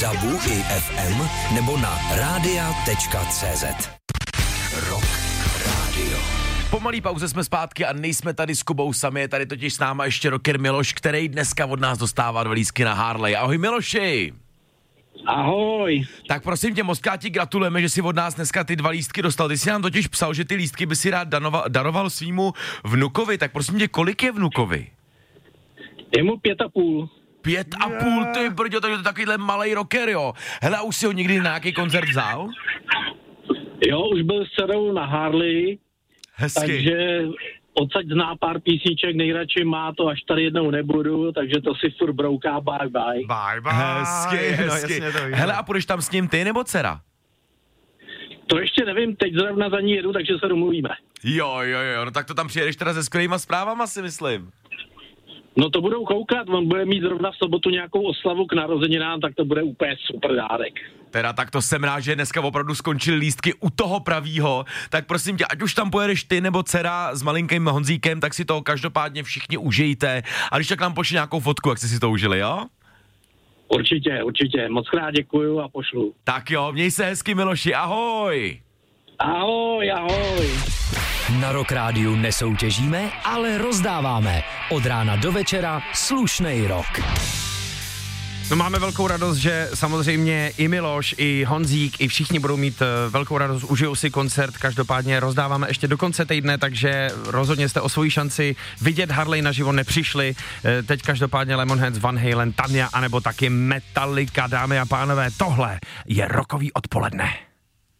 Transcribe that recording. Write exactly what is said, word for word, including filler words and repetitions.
dabu i ef em nebo na rádia tečka cé zet. Rock Radio. Po malý pauze jsme zpátky a nejsme tady s Kubou sami, je tady totiž s náma ještě rocker Miloš, který dneska od nás dostává dva lístky na Harley. Ahoj Miloši! Ahoj. Tak prosím tě, moc krát ti gratulujeme, že jsi od nás dneska ty dva lístky dostal. Ty jsi nám totiž psal, že ty lístky by si rád daroval, daroval svýmu vnukovi, tak prosím tě, kolik je vnukovi? Je mu pět a půl. Pět a půl, ty brďo, takže to je takovýhle malej rocker, jo. Hele, a už si ho někdy na nějaký koncert vzal? Jo, už byl s dcerou na Harley. Hezky. Takže odsaď zná pár písniček, nejradši má to, až tady jednou nebudu, takže to si furt brouká bye bye. Bye bye. Hezky, hezky. No, hele, a půjdeš tam s ním ty nebo dcera? To ještě nevím, teď zrovna za ní jedu, takže se domluvíme. Jo, jo, jo, no tak to tam přijedeš teda se skvělýma zprávama, si myslím. No to budou koukat, on bude mít zrovna v sobotu nějakou oslavu k narozeninám, tak to bude úplně super dárek. Teda tak to jsem rád, že dneska opravdu skončily lístky u toho pravýho, tak prosím tě, ať už tam pojedeš ty nebo dcera s malinkým Honzíkem, tak si to každopádně všichni užijte a když tak nám pošli nějakou fotku, jak jste si to užili, jo? Určitě, určitě, moc krát děkuju a pošlu. Tak jo, měj se hezky Miloši, ahoj! Ahoj, ahoj! Na Rock Rádiu nesoutěžíme, ale rozdáváme. Od rána do večera slušnej rock. No máme velkou radost, že samozřejmě i Miloš, i Honzík, i všichni budou mít uh, velkou radost, užijou si koncert, každopádně rozdáváme ještě do konce týdne, takže rozhodně jste o svoji šanci vidět Harley naživo nepřišli. Uh, teď každopádně Lemonheads, Van Halen, Tanya, anebo taky Metallica, dámy a pánové, tohle je rockový odpoledne.